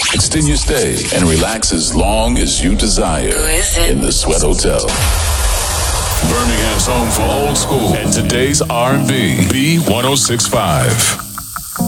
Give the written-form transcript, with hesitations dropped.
Extend your stay and relax as long as you desire in the Sweat Hotel. Birmingham's home for old school and today's R&B. B1065.